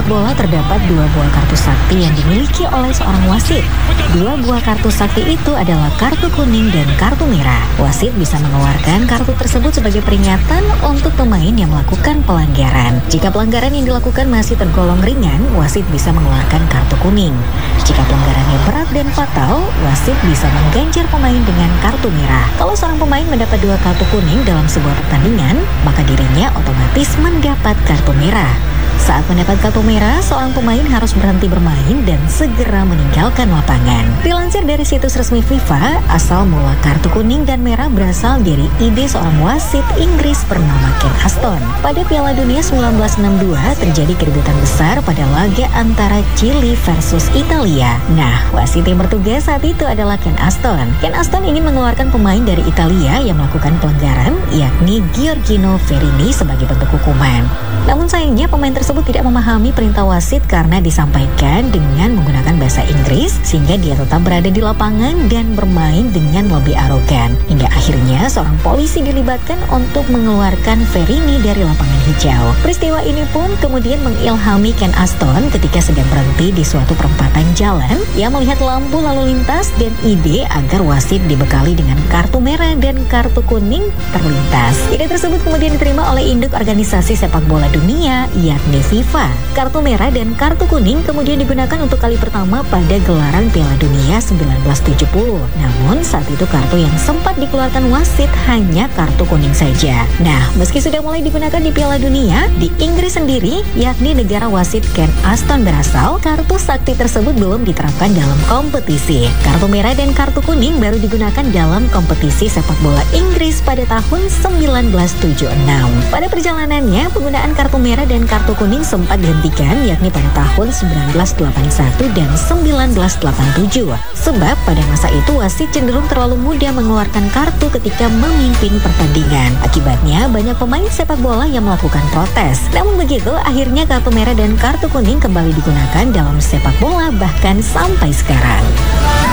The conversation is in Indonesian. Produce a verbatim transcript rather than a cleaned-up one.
sepak bola terdapat dua buah kartu sakti yang dimiliki oleh seorang wasit. Dua buah kartu sakti itu adalah kartu kuning dan kartu merah. Wasit bisa mengeluarkan kartu tersebut sebagai peringatan untuk pemain yang melakukan pelanggaran. Jika pelanggaran yang dilakukan masih tergolong ringan, wasit bisa mengeluarkan kartu kuning. Jika pelanggarannya berat dan fatal, wasit bisa mengganjar pemain dengan kartu merah. Kalau seorang pemain mendapat dua kartu kuning dalam sebuah pertandingan, maka dirinya otomatis mendapat kartu merah. Saat mendapat kartu merah, seorang pemain harus berhenti bermain dan segera meninggalkan lapangan. Dilansir dari situs resmi FIFA, asal mula kartu kuning dan merah berasal dari ide seorang wasit Inggris bernama Ken Aston. Pada Piala Dunia seribu sembilan ratus enam puluh dua terjadi keributan besar pada laga antara Chili versus Italia. Nah, wasit yang bertugas saat itu adalah Ken Aston. Ken Aston ingin mengeluarkan pemain dari Italia yang melakukan pelanggaran, yakni Giorgino Verini sebagai bentuk hukuman. Namun sayangnya pemain tersebut tidak memahami perintah wasit karena disampaikan dengan menggunakan bahasa Inggris, sehingga dia tetap berada di lapangan dan bermain dengan lebih arogan. Hingga akhirnya seorang polisi dilibatkan untuk mengeluarkan Verini dari lapangan hijau. Peristiwa ini pun kemudian mengilhami Ken Aston ketika sedang berhenti di suatu perempatan jalan. Ia melihat lampu lalu lintas dan ide agar wasit dibekali dengan kartu merah dan kartu kuning terlintas. Ide tersebut kemudian diterima oleh induk organisasi sepak bola dunia, yakni FIFA. Kartu merah dan kartu kuning kemudian digunakan untuk kali pertama pada gelaran Piala Dunia seribu sembilan ratus tujuh puluh. Namun saat itu kartu yang sempat dikeluarkan wasit hanya kartu kuning saja. Nah, meski sudah mulai digunakan di Piala Dunia, di Inggris sendiri, yakni negara wasit Ken Aston berasal, kartu sakti tersebut belum diterapkan dalam kompetisi. Kartu merah dan kartu kuning baru digunakan dalam kompetisi sepak bola Inggris pada tahun seribu sembilan ratus tujuh puluh enam. Pada perjalanannya, penggunaan kartu merah dan kartu kuning sempat dihentikan, yakni pada tahun seribu sembilan ratus delapan puluh satu dan seribu sembilan ratus delapan puluh tujuh. Sebab pada masa itu wasit cenderung terlalu mudah mengeluarkan kartu ketika memimpin pertandingan. Akibatnya banyak pemain sepak bola yang melakukan protes. Namun begitu, akhirnya kartu merah dan kartu kuning kembali digunakan dalam sepak bola bahkan sampai sekarang.